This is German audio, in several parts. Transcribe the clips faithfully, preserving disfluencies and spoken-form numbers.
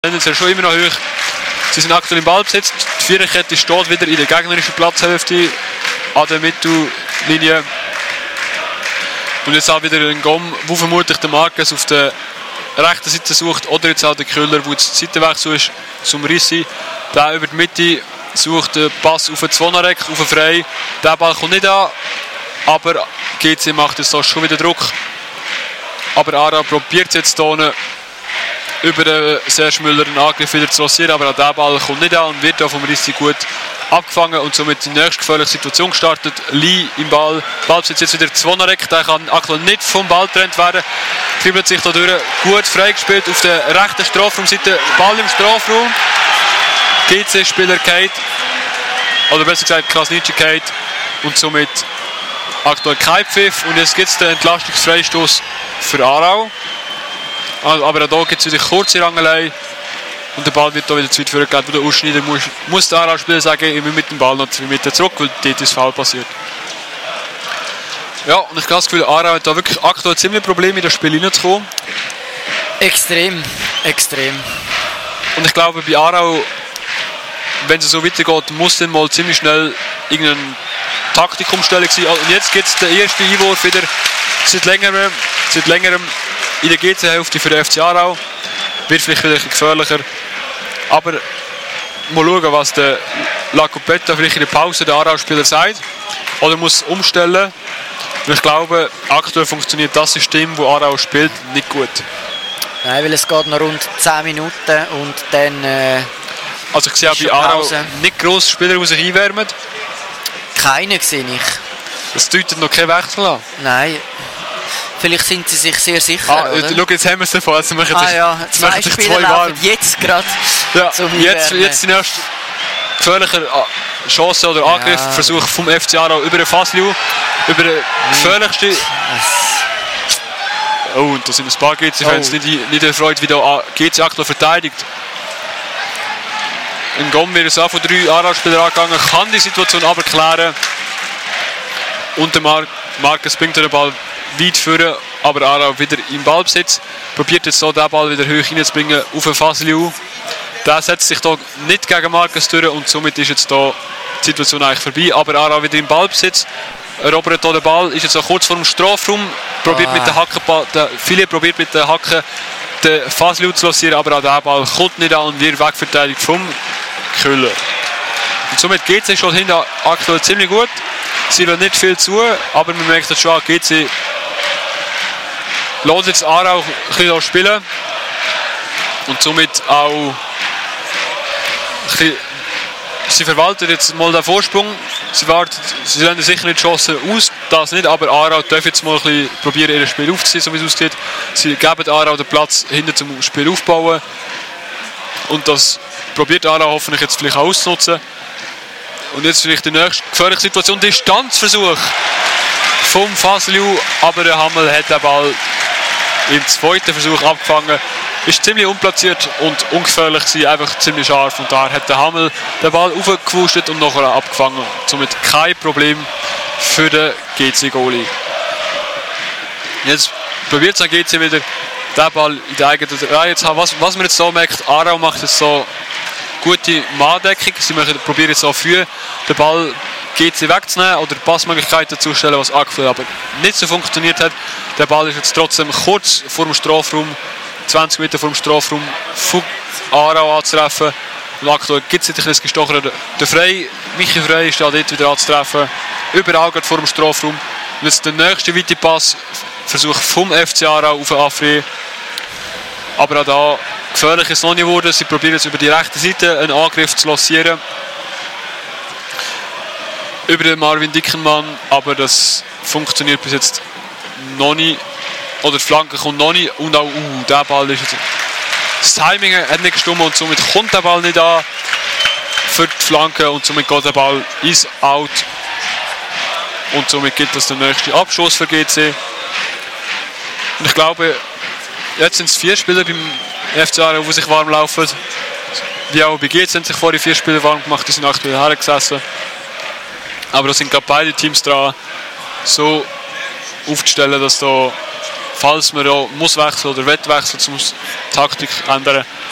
Tendenziell schon immer noch hoch. Sie sind aktuell im Ballbesitz. Die Viererkette steht wieder in der gegnerischen Platzhälfte an der Mittellinie. Und jetzt auch wieder ein Gom, wo vermutlich der Marquez auf der rechten Seite sucht. Oder jetzt auch der Köhler, der jetzt Seitenwechsel ist zum Rissi. Der über die Mitte sucht den Pass auf den Zvonarek, auf den Frei. Der Ball kommt nicht an. Aber G C macht jetzt da schon wieder Druck. Aber Aarau probiert es jetzt hier über den Serge Müller einen Angriff wieder zu lancieren, aber auch der Ball kommt nicht an und wird da vom Rissi gut abgefangen und somit die nächste gefährliche Situation gestartet. Lee im Ball, Ballbesitz jetzt wieder Zvonarek, der kann aktuell nicht vom Ball getrennt werden, dribbelt sich da durch, gut freigespielt auf der rechten Strafraumseite, Ball im Strafraum, G C-Spieler geht, oder besser gesagt Krasnitschi geht und somit aktuell kein Pfiff und jetzt gibt es den Entlastungsfreistoß für Aarau. Aber auch hier gibt es wieder kurze Rangelei und der Ball wird hier wieder zu weit vorgegeben, wo der Urschneider muss, muss der Aarau-Spieler sagen, ich will mit dem Ball noch zwei Meter zurück, weil dort ist Foul passiert. Ja, und ich habe das Gefühl, Aarau hat da wirklich aktuell ziemlich Probleme, in das Spiel hineinzukommen. Extrem, extrem. Und ich glaube, bei Aarau, wenn es so weitergeht, muss dann mal ziemlich schnell irgendeine Taktikumstellung sein. Und jetzt gibt es den ersten Einwurf wieder seit längerem, seit längerem in der G C-Hälfte für den F C Aarau. Wird vielleicht wieder ein bisschen gefährlicher. Aber mal schauen, was der Lacopetta vielleicht in der Pause der Aarau-Spieler sagt. Oder muss umstellen. Und ich glaube, aktuell funktioniert das System, das Aarau spielt, nicht gut. Nein, weil es geht noch rund zehn Minuten und dann... Äh, also ich sehe auch bei Aarau nicht grosse Spieler, die sich einwärmen. Keinen sehe ich. Das deutet noch keinen Wechsel an. Nein. Vielleicht sind sie sich sehr sicher, ah, oder? Schau, jetzt haben wir es davon. Jetzt machen ah, sich, ja. jetzt Zwei machen sich Spieler zwei warm. Jetzt gerade ja, zum jetzt, jetzt die nächste gefährliche Chance oder Angriff, ja. Versuch vom F C Aarau über den Fasliu, über den gefährlichsten. Oh, und da sind ein paar G C-Fans oh. nicht, nicht erfreut, wie der G C aktuell verteidigt. In Gom wird es auch von drei Aarau-Spielern angegangen, kann die Situation aber klären. Und der Mar Marquez bringt den Ball weit führen, aber Aarau wieder im Ballbesitz. Probiert jetzt so den Ball wieder hoch hineinzubringen auf den Fasliu. Der setzt sich hier nicht gegen Marquez durch und somit ist jetzt hier die Situation eigentlich vorbei. Aber Aarau wieder im Ballbesitz. Erobert hier den Ball, ist jetzt auch kurz vor dem Strafraum. Probiert ah. mit der Hacke, der Philipp probiert mit der Hacke den Fasliu zu lancieren, aber auch der Ball kommt nicht an und wird wegverteidigt vom Köhler. Und somit G C schon hinten aktuell ziemlich gut. Sie lassen nicht viel zu, aber man merkt jetzt schon, G C lässt jetzt Aarau ein bisschen spielen und somit auch ein bisschen, sie verwaltet jetzt mal den Vorsprung. Sie, wartet, sie lassen sicher nicht die Chance aus, das nicht, aber Aarau darf jetzt mal ein bisschen probieren, ihr Spiel aufzuziehen, so wie es aussieht. Sie geben Aarau den Platz hinten zum Spiel aufbauen und das probiert Aarau hoffentlich jetzt vielleicht auch auszunutzen. Und jetzt vielleicht die nächste gefährliche Situation, Distanzversuch vom Fasliu, aber der Hammel hat den Ball im zweiten Versuch abgefangen. Ist ziemlich unplatziert und ungefährlich gewesen, einfach ziemlich scharf. Und da hat der Hammel den Ball aufgewurstet und nachher abgefangen. Somit kein Problem für den G C-Goalie. Jetzt probiert es G C wieder, den Ball in der eigenen Reihe zu haben. Was, was man jetzt so merkt, Aarau macht jetzt so gute Manndeckung. Sie probieren jetzt auch früh den Ball G C wegzunehmen oder Passmöglichkeiten zuzustellen, was aktuell aber nicht so funktioniert hat. Der Ball ist jetzt trotzdem kurz vor dem Strafraum, zwanzig Meter vor dem Strafraum von Aarau anzutreffen. Und aktuell gibt es ein bisschen gestochen. Der Frey, Michi Frey ist da dort wieder anzutreffen. Überall vor dem Strafraum. Und jetzt der nächste weite Pass, Versuch vom F C Aarau auf Afri. Aber auch da gefährlich ist es noch nicht geworden. Sie probieren jetzt über die rechte Seite einen Angriff zu lancieren. Über den Marvin Dickenmann, aber das funktioniert bis jetzt noch nicht. Oder die Flanke kommt noch nicht. Und auch, uh, der Ball ist jetzt... Das Timing hat nicht gestimmt und somit kommt der Ball nicht an für die Flanke und somit geht der Ball ins Out. Und somit gibt es den nächsten Abschuss für G C. Und ich glaube, jetzt sind es vier Spieler beim F C Aarau, die sich warm laufen. Wie auch bei G C haben sich vorher vier Spieler warm gemacht, die sind aktuell hergesessen. Aber da sind gerade beide Teams dran, so aufzustellen, dass da, falls man da muss wechseln oder will wechseln, um die Taktik ändern,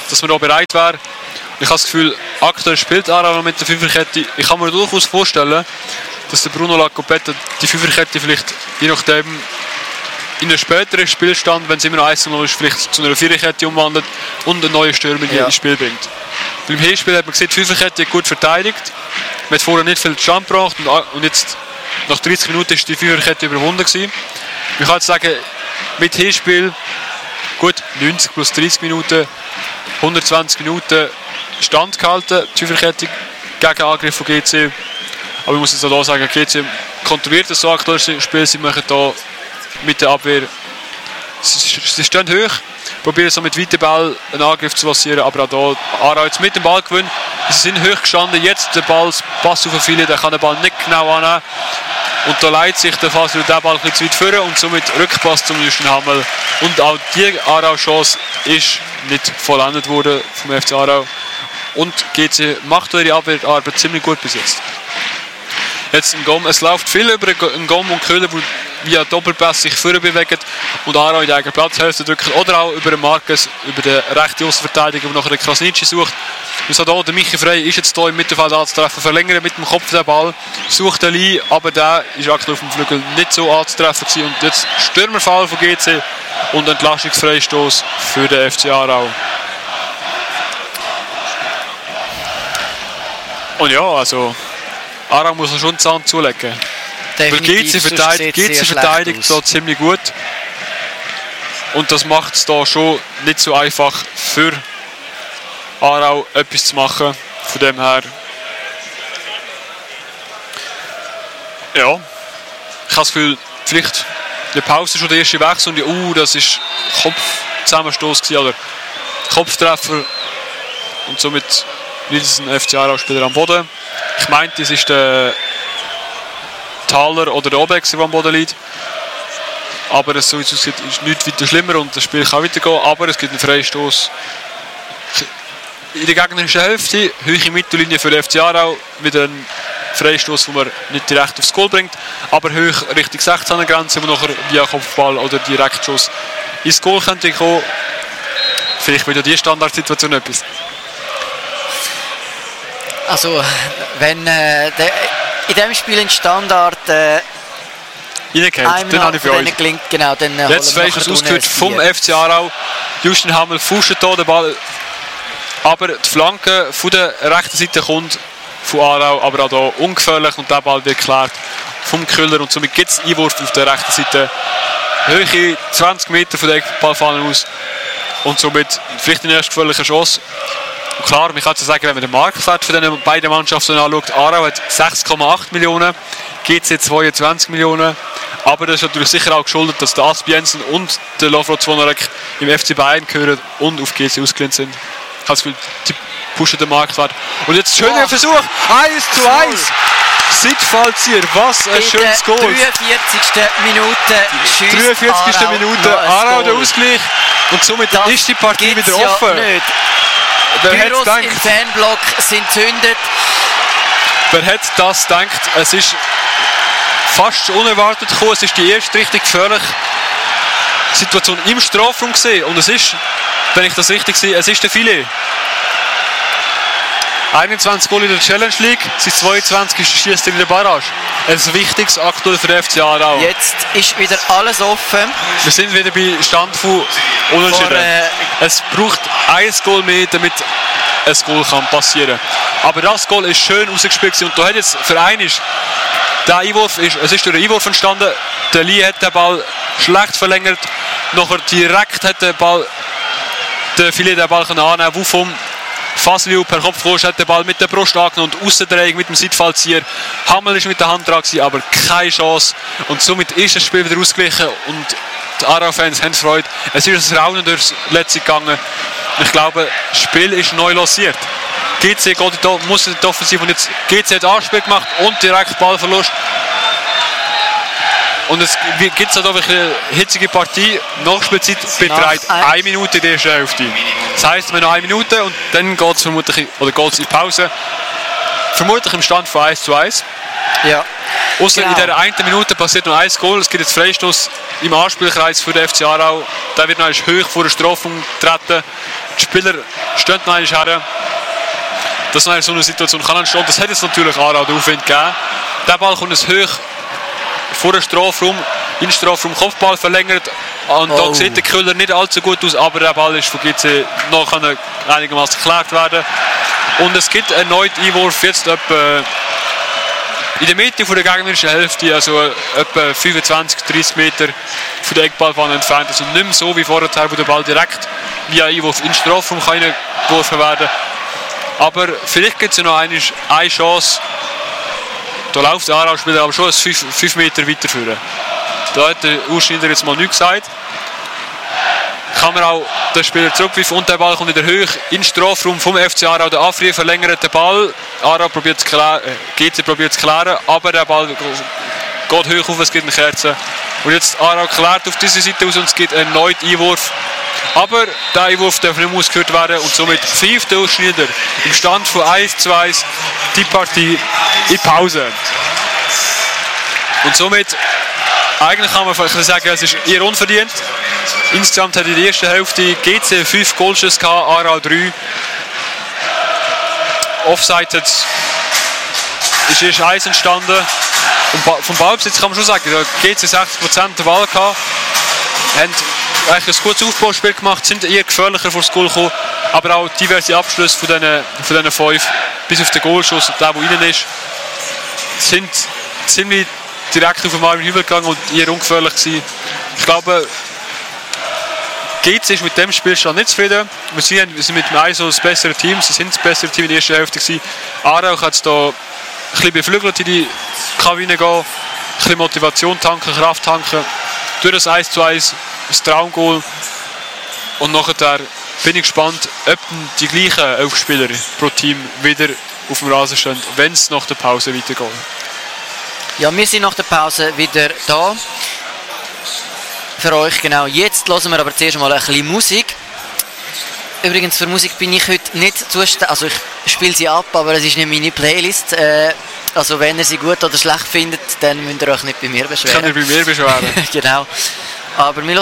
dass man da bereit wäre. Ich habe das Gefühl, aktuell spielt Aarau noch mit der Fünferkette. Ich kann mir durchaus vorstellen, dass der Bruno Lacopetta die Fünferkette vielleicht, je nachdem, in einem späteren Spielstand, wenn es immer noch eins zu null ist, vielleicht zu einer Viererkette umwandelt und einen neuen Stürmer ja. ins Spiel bringt. Beim Hinspiel hat man gesehen, die Fünferkette gut verteidigt. Man hat vorher nicht viel Stand gebracht und, und jetzt nach dreißig Minuten ist die Fünferkette überwunden gewesen. Ich kann jetzt sagen, mit Hinspiel gut neunzig plus dreißig Minuten, hundertzwanzig Minuten standgehalten, die Fünferkette gegen Angriff von G C. Aber ich muss jetzt auch hier sagen, G C kontrolliert das so aktuelles Spiel, sie machen hier mit der Abwehr, sie, sie stehen hoch, probieren so mit weiten Ball einen Angriff zu passieren, aber auch hier Aarau jetzt mit dem Ball gewinnen. Sie sind hoch gestanden, jetzt der Ball, Pass auf viele, der kann den Ball nicht genau annehmen. Und da leitet sich der Fasel den Ball ein bisschen zu weit führen und somit Rückpass zum Justin Hammel. Und auch die Aarau-Chance ist nicht vollendet worden vom F C Aarau. Und G C macht ihre Abwehrarbeit ziemlich gut bis jetzt. Jetzt ein Gom, es läuft viel über einen Gom und Köhler, die via Doppelpass sich vorne bewegen und Aarau in die eigene Platzhälfte drücken. Oder auch über den Marquez, über den rechten Außenverteidiger, der nachher den Krasnitschi sucht. Und so da, der Michi Frey ist jetzt hier im Mittelfeld anzutreffen, verlängern mit dem Kopf den Ball, sucht den Lee, aber der ist aktuell auf dem Flügel nicht so anzutreffen gewesen. Und jetzt Stürmerfall von G C und Entlastungsfreistoß für den F C Aarau. Und ja, also Aarau muss schon den Zahn zulegen. Weil G C verteidigt, G C verteidigt so ziemlich gut. Und das macht es da schon nicht so einfach für Aarau etwas zu machen. Von dem her. Ja. Ich habe das Gefühl, vielleicht in der Pause schon der erste Wechsel und uh, das ist Kopfzusammenstoß gewesen, oder Kopftreffer. Und somit liegt es ein F C Aarau-Spieler am Boden. Ich meinte, es ist der Thaler oder der Obex, der am Boden liegt. Aber es so aussieht, ist nichts weiter schlimmer und das Spiel kann weitergehen. Aber es gibt einen Freistoß in der gegnerischen Hälfte, hohe Mittellinie für den F C Aarau, mit einem Freistoß, den man nicht direkt aufs Goal bringt, aber hoch Richtung sechzehner Grenze, wo nachher via Kopfball oder Direktschuss ins Goal könnte kommen. Vielleicht wieder die Standardsituation etwas. Also, wenn äh, de, in diesem Spiel ein Standard äh, reingeht, dann habe ich für euch. Gelingt, genau, dann, äh, jetzt Freistoß ausgeführt vom F C Aarau. Justin Hammel fuscht hier den Ball. Aber die Flanke von der rechten Seite kommt von Aarau, aber auch hier ungefährlich und der Ball wird geklärt vom Köhler und somit gibt es Einwurf auf der rechten Seite. Höhe zwanzig Meter von der Eckballfahne aus und somit vielleicht eine erste gefährliche Chance. Und klar, man kann so sagen, wenn man den Marktwert von den beiden Mannschaften anschaut, Aarau hat sechs Komma acht Millionen, G C zweiundzwanzig Millionen. Aber das ist natürlich sicher auch geschuldet, dass der Asp Jensen und der Lovro Zvonarek im F C Bayern gehören und auf G C ausgelehnt sind. Ich habe das Gefühl, die pushen den Marktwert. Und jetzt schöner oh. Versuch, eins zu eins. Sidfallzieher, was ein schönes Goal. dreiundvierzigsten Minute. dreiundvierzigste Minute, Aarau der Ausgleich. Und somit das ist die Partie wieder offen. Ja nicht. Wer Pyros im Fanblock sind zündet. Wer hätte das gedacht? Es ist fast unerwartet gekommen. Es ist die erste richtig gefährliche Situation im Strafraum gesehen. Und es ist, wenn ich das richtig sehe, es ist der Filet. einundzwanzig Goal in der Challenge League, seit zweiundzwanzig schießt er in der Barrage. Ein wichtiges aktuell für den F C Aarau. Jetzt ist wieder alles offen. Wir sind wieder bei Stand von Unentschieden. Vor, äh, es braucht ein Goal mehr, damit ein Goal kann passieren. Aber das Goal ist schön rausgespielt und da hat jetzt für einen der Einwurf ist, es ist durch einen Einwurf entstanden. Der Lee hat den Ball schlecht verlängert, nachher direkt hat der Ball der Filet den Ball annehmen, wo vom Fasliu per Kopfkost hat den Ball mit der Brust angenommen und Aussendrehung mit dem Sidfallzieher. Hammel ist mit der Hand dran gewesen, aber keine Chance. Und somit ist das Spiel wieder ausgeglichen und die Aarau-Fans haben Freude. Es ist ein Raunen durchs Letzte gegangen. Ich glaube, das Spiel ist neu lanciert. G C geht da, muss in die Offensive und jetzt G C hat Anspiel gemacht und direkt Ballverlust. Und es gibt halt einfach eine hitzige Partie. Nachspielzeit beträgt eine Minute in der ersten Hälfte. Das heisst, wir haben noch eine Minute und dann geht es vermutlich oder geht's in Pause. Vermutlich im Stand von eins zu eins. Ja. Ausser genau. in dieser einen Minute passiert noch ein Goal. Es gibt jetzt Freistoß im Anspielkreis für den F C Aarau. Der wird noch hoch vor der Strafung treten. die Spieler stehen noch einmal her. Dass noch so eine Situation kann entstehen. Das hat jetzt natürlich Aarau den Aufwind gegeben. Der Ball kommt es hoch vor den Strafraum, in den Strafraum Kopfball verlängert. Und oh. Da sieht der Köhler nicht allzu gut aus, aber der Ball ist von G C noch einigermaßen geklärt werden. Und es gibt erneut Einwurf, jetzt etwa in der Mitte von der gegnerischen Hälfte, also etwa fünfundzwanzig, dreißig Meter von der Eckballbahn entfernt. Also nicht mehr so wie vorher, wo der Ball direkt via Einwurf in den Strafraum geworfen werden kann. Aber vielleicht gibt es ja noch eine, eine Chance. Da läuft der Aarau-Spieler aber schon fünf Meter weiterführen. Da hat der Ausschneider jetzt mal nichts gesagt. Kann man auch den Spieler zurückwerfen und der Ball kommt wieder hoch in den Strafraum vom F C Aarau. Der Afri verlängert den Ball. Aarau probiert zu klären, G C probiert zu klären, aber der Ball geht hoch auf, es gibt eine Kerze. Und jetzt Aarau klärt auf diese Seite aus und es gibt erneut Einwurf. Aber der Einwurf darf nicht ausgeführt werden und somit pfeift der Ausschneider im Stand von eins zu eins die Partie in Pause. Und somit, eigentlich kann man sagen, es ist eher unverdient. Insgesamt hat in der ersten Hälfte G C fünf Goalschüsse gehabt, Aarau drei. Offside hat, ist erst eins entstanden. Und vom Ballbesitz kann man schon sagen, G C sechzig Prozent der Ball gehabt. Haben eigentlich ein gutes Aufbauspiel gemacht, sind eher gefährlicher vor das Goal gekommen. Aber auch diverse Abschlüsse von diesen, von diesen fünf, bis auf den Goalschuss, der, der rein ist, sind ziemlich direkt auf den Marvin Hübel gegangen und eher ungefährlich gewesen. Ich glaube, G C ist mit dem Spielstand nicht zufrieden. Wir sind, wir sind mit dem I S O das bessere Team, sie sind das bessere Team in der ersten Hälfte gewesen. Aarau hat es da ein bisschen beflügelt in die Kabine gehen, ein bisschen Motivation tanken, Kraft tanken. Durch das eins zu eins, das Traumgoal. Und nachher bin ich gespannt, ob die gleichen elf Spieler pro Team wieder auf dem Rasen stehen, wenn es nach der Pause weitergeht. Ja, wir sind nach der Pause wieder da. Für euch genau. Jetzt hören wir aber zuerst mal ein bisschen Musik. Übrigens, für Musik bin ich heute nicht zuständig. Also ich spiele sie ab, aber es ist nicht meine Playlist. Äh, also wenn ihr sie gut oder schlecht findet, dann müsst ihr euch nicht bei mir beschweren. Kann ihr bei mir beschweren. Genau. Aber wir